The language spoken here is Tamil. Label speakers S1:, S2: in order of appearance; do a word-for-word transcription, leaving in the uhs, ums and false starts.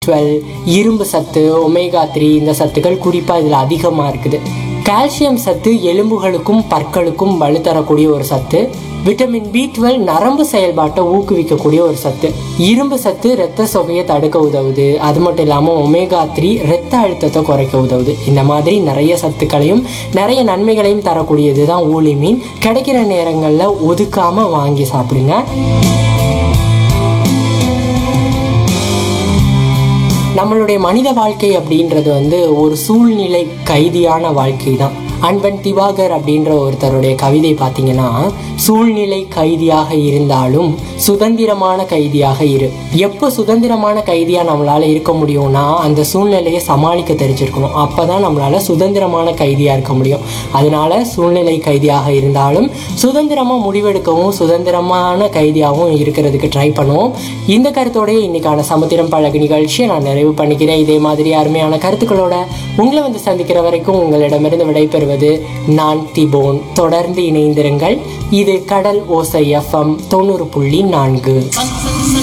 S1: டுவெல், இரும்பு சத்து, ஒமேகா த்ரீ இந்த சத்துக்கள் குறிப்பாக இதில் அதிகமாக இருக்குது. கால்சியம் சத்து எலும்புகளுக்கும் பற்களுக்கும் வலு தரக்கூடிய ஒரு சத்து. விட்டமின் பி டுவெல் நரம்பு செயல்பாட்டை ஊக்குவிக்கக்கூடிய ஒரு சத்து. இரும்பு சத்து இரத்த சோகையை தடுக்க உதவுது. அது மட்டும் இல்லாமல் ஒமேகா த்ரீ இரத்த அழுத்தத்தை குறைக்க உதவுது. இந்த மாதிரி நிறைய சத்துக்களையும் நிறைய நன்மைகளையும் தரக்கூடியது தான் ஊளி மீன். கிடைக்கிற நேரங்களில் ஒதுக்காம வாங்கி சாப்பிடுங்க. நம்மளுடைய மனித வாழ்க்கை அப்படின்றது வந்து ஒரு சூழ்நிலை கைதியான வாழ்க்கை தான். அன்பன் திவாகர் அப்படின்ற ஒருத்தருடைய கவிதை பார்த்தீங்கன்னா, சூழ்நிலை கைதியாக இருந்தாலும் சுதந்திரமான கைதியாக இரு. எப்போ சுதந்திரமான கைதியாக நம்மளால் இருக்க முடியும்னா அந்த சூழ்நிலையை சமாளிக்க தெரிஞ்சிருக்கணும். அப்போ தான் நம்மளால் சுதந்திரமான கைதியாக இருக்க முடியும். அதனால சூழ்நிலை கைதியாக இருந்தாலும் சுதந்திரமாக முடிவெடுக்கவும் சுதந்திரமான கைதியாகவும் இருக்கிறதுக்கு ட்ரை பண்ணுவோம். இந்த கருத்தோடைய இன்னைக்கான சமுத்திரம் பழகு நிகழ்ச்சியை நான் நிறைவு பண்ணிக்கிறேன். இதே மாதிரி அருமையான கருத்துக்களோட உங்களை வந்து சந்திக்கிற வரைக்கும் உங்களிடமிருந்து விடைபெறுவது நான் திபோன். தொடர்ந்து இணைந்திருங்கள். இது கடல் ஓசை எஃப்எம் தொண்ணூறு புள்ளி நான்கு.